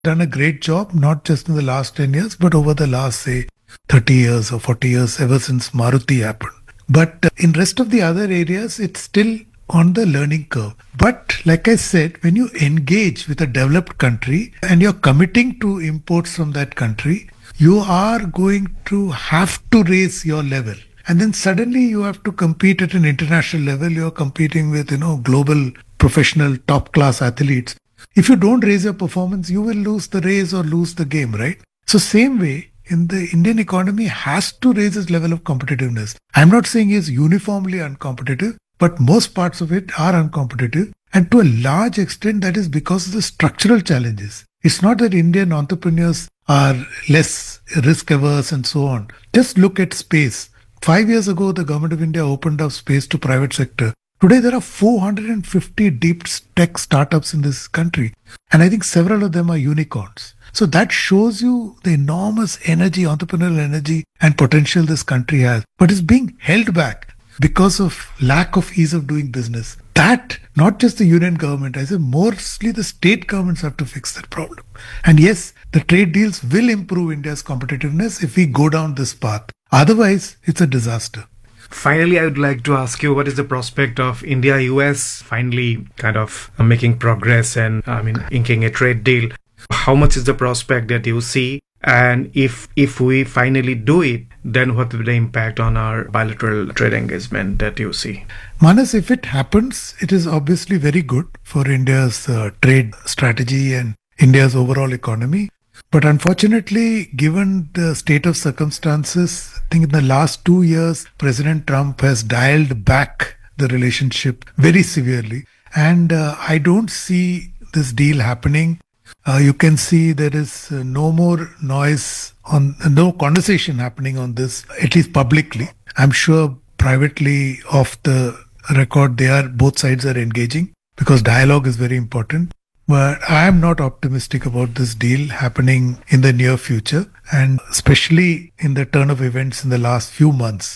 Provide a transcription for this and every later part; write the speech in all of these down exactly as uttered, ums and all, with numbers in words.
done a great job, not just in the last ten years, but over the last, say, thirty years or forty years, ever since Maruti happened. But uh, in rest of the other areas, it's still on the learning curve. But like I said, when you engage with a developed country and you're committing to imports from that country, you are going to have to raise your level. And then suddenly you have to compete at an international level. You're competing with, you know, global professional top class athletes. If you don't raise your performance, you will lose the race or lose the game, right? So same way, in the Indian economy has to raise its level of competitiveness. I'm not saying it's uniformly uncompetitive, but most parts of it are uncompetitive. And to a large extent, that is because of the structural challenges. It's not that Indian entrepreneurs are less risk averse and so on. Just look at space. Five years ago, the government of India opened up space to private sector. Today, there are four hundred fifty deep tech startups in this country. And I think several of them are unicorns. So that shows you the enormous energy, entrepreneurial energy and potential this country has. But it's being held back because of lack of ease of doing business. That, not just the union government, I say mostly the state governments have to fix that problem. And yes, the trade deals will improve India's competitiveness if we go down this path. Otherwise, it's a disaster. Finally, I would like to ask you, what is the prospect of India U S finally kind of making progress and, I mean, inking a trade deal? How much is the prospect that you see? And if if we finally do it, then what will be the impact on our bilateral trade engagement that you see? Manas, if it happens, it is obviously very good for India's uh, trade strategy and India's overall economy. But unfortunately, given the state of circumstances, I think in the last two years, President Trump has dialed back the relationship very severely. And uh, I don't see this deal happening. Uh, you can see there is uh, no more noise on, uh, no conversation happening on this, at least publicly. I'm sure privately off the record, they are, both sides are engaging because dialogue is very important. But I am not optimistic about this deal happening in the near future, and especially in the turn of events in the last few months.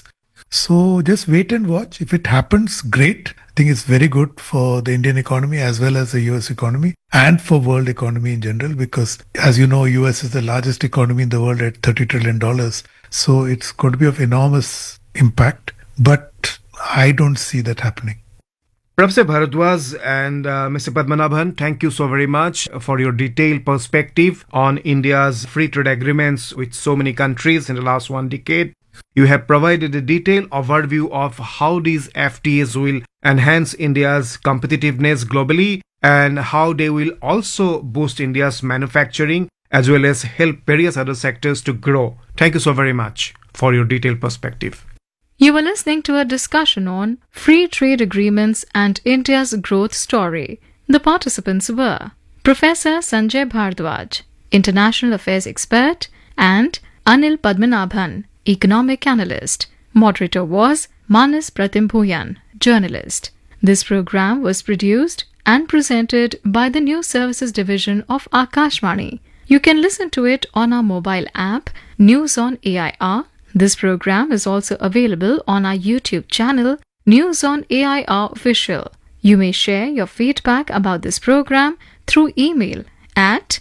So just wait and watch. If it happens, great. I think it's very good for the Indian economy as well as the U S economy and for world economy in general, because as you know, U S is the largest economy in the world at thirty trillion dollars. So it's going to be of enormous impact, but I don't see that happening. Professor Bharadwaj and uh, Mister Padmanabhan, thank you so very much for your detailed perspective on India's free trade agreements with so many countries in the last one decade. You have provided a detailed overview of how these F T As will enhance India's competitiveness globally and how they will also boost India's manufacturing as well as help various other sectors to grow. Thank you so very much for your detailed perspective. You were listening to a discussion on free trade agreements and India's growth story. The participants were Professor Sanjay Bharadwaj, International Affairs Expert, and Anil Padmanabhan, Economic Analyst. Moderator was Manas Pratimbhuyan, Journalist. This program was produced and presented by the News Services Division of Akashvani. You can listen to it on our mobile app, News on A I R. This program is also available on our YouTube channel, News on A I R Official. You may share your feedback about this program through email at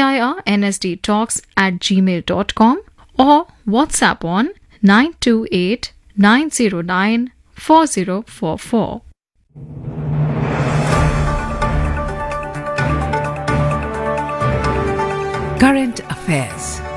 airnsdtalks at gmail dot com or WhatsApp on nine two eight, nine zero nine, four zero four four. Current Affairs.